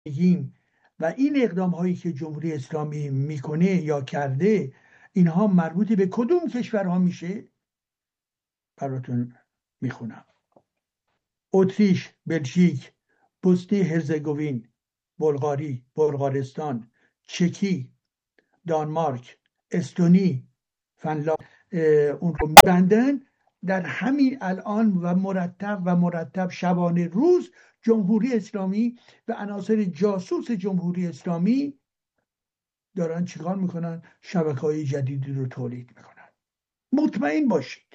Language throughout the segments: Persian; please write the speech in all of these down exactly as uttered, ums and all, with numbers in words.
میگیم و این اقدام هایی که جمهوری اسلامی میکنه یا کرده، اینها مربوط به کدوم کشورها میشه؟ براتون میخونم: اتریش، بلژیک، بوسنی هرزگوین، بلغاری، بلغارستان، چکی، دانمارک، استونی، فنلاند اون رو میبندن. در همین الان و مرتب و مرتب شبانه روز جمهوری اسلامی و عناصر جاسوس جمهوری اسلامی دارن چیکار میکنن؟ شبکه‌های جدیدی رو تولید میکنن. مطمئن باشید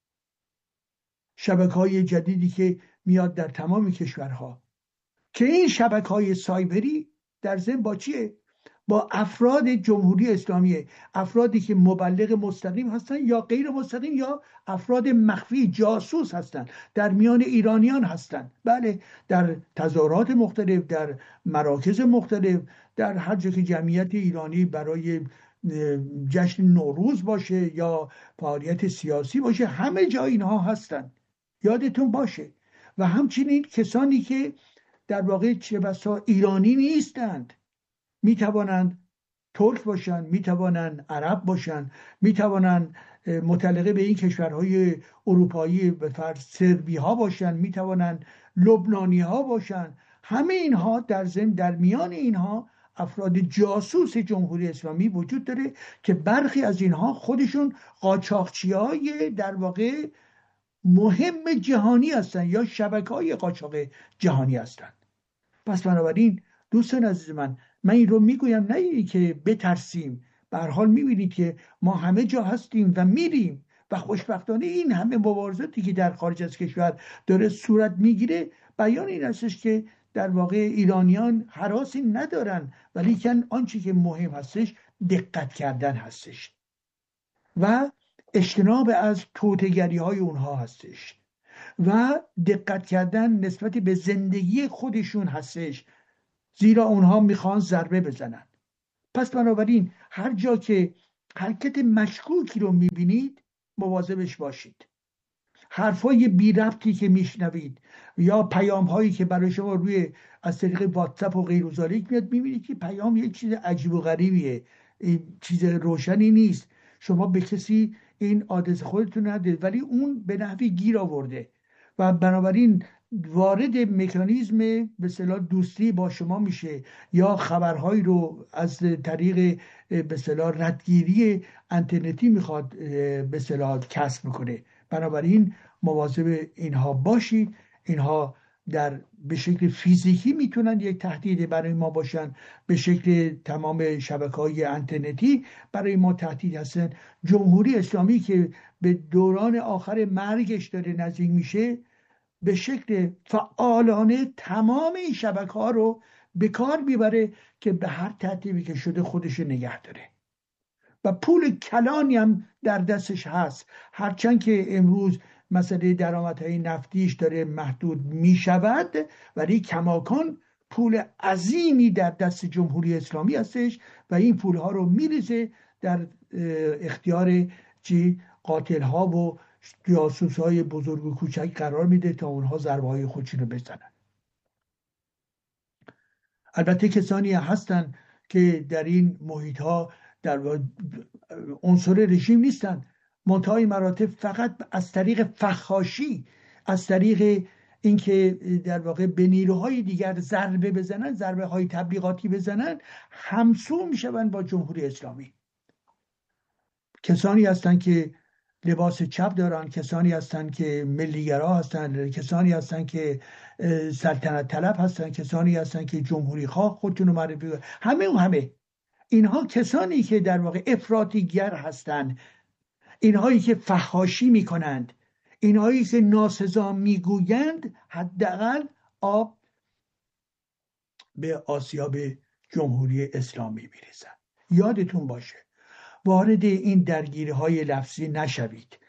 شبکه‌های جدیدی که میاد در تمام کشورها، که این شبکه‌های سایبری در ضمن با چیه؟ با افراد جمهوری اسلامی، افرادی که مبلغ مستقیم هستن یا غیر مستقیم یا افراد مخفی جاسوس هستن، در میان ایرانیان هستن. بله، در تظاهرات مختلف، در مراکز مختلف، در هر جا که جمعیت ایرانی برای جشن نوروز باشه یا فعالیت سیاسی باشه، همه جا اینها هستن، یادتون باشه. و همچنین کسانی که در واقع چه بسا ایرانی نیستند، می توانند ترک باشند، می توانند عرب باشند، می توانند متعلقه به این کشورهای اروپایی به فرض سربی ها باشند، می توانند لبنانی ها باشند. همه اینها در ضمن در میان اینها افراد جاسوس جمهوری اسلامی وجود داره که برخی از اینها خودشون قاچاقچی های در واقع مهم جهانی هستند یا شبکه های قاچاق جهانی هستند. پس بنابراین دوستان عزیز من، من این رو میگویم نه اینی که بترسیم. به هر حال میبینید که ما همه جا هستیم و میریم و خوشبختانه این همه مبارزاتی که در خارج از کشور داره صورت میگیره بیان این هستش که در واقع ایرانیان هراسی ندارن، ولی کن آنچه که مهم هستش دقت کردن هستش و اجتناب از توطئه‌گری های اونها هستش و دقت کردن نسبت به زندگی خودشون هستش، زیرا اونها میخوان ضربه بزنن. پس بنابراین هر جا که حرکت مشکوکی رو میبینید مواظبش باشید. حرفای بی ربطی که میشنوید یا پیام هایی که برای شما روی از طریق واتساپ و غیر و ذالک میاد، میبینید که پیام یک چیز عجیب و غریبیه، چیز روشنی نیست. شما به کسی این آدرس خودتون ندید ولی اون به نحوی گیر آورده و بنابراین وارد مکانیزم به اصطلاح دوستی با شما میشه یا خبرهایی رو از طریق به اصطلاح ردگیری اینترنتی میخواد به اصطلاح کسب میکنه. بنابراین مواظب اینها باشید. اینها در به شکل فیزیکی میتونن یک تهدید برای ما باشن، به شکل تمام شبکه‌های اینترنتی برای ما تهدید هستن. جمهوری اسلامی که به دوران آخر مرگش داره نزدیک میشه، به شکل فعالانه تمام این شبکه ها رو به کار میبره که به هر ترتیبی که شده خودش نگه داره و پول کلانی هم در دستش هست. هرچند که امروز مسئله درآمدهای نفتیش داره محدود میشود، ولی کماکان پول عظیمی در دست جمهوری اسلامی هستش و این پول ها رو میریزه در اختیار چی قاتل ها و جاسوس های بزرگ و کوچک قرار میده تا اونها ضربه های خودشون رو بزنن. البته کسانی هستن که در این محیط ها در عنصر رژیم نیستن، منتهای مراتب فقط از طریق فخاشی، از طریق اینکه در واقع به نیروهای دیگر ضربه بزنن، ضربه های تبلیغاتی بزنن، همسو میشون با جمهوری اسلامی. کسانی هستن که لباس چپ دارن، کسانی هستن که ملیگرا هستن، کسانی هستن که سلطنت طلب هستن، کسانی هستن که جمهوری خواه خودشونو معرفی کنن. همه اون همه اینها کسانی که در واقع افراطیگر هستند، اینهایی که فحاشی میکنند، اینهایی که ناسزا میگویند، حداقل آب به آسیاب جمهوری اسلامی میریزند. یادتون باشه وارد این درگیری های لفظی نشوید.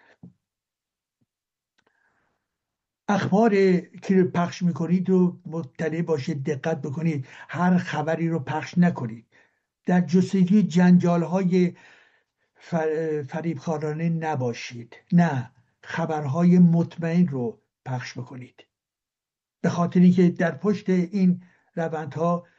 اخبار که پخش میکنید رو مطلع باشید، دقت بکنید، هر خبری رو پخش نکنید. در جستجوی جنجال های فریبکارانه نباشید، نه، خبرهای مطمئن رو پخش بکنید، به خاطر اینکه در پشت این روندها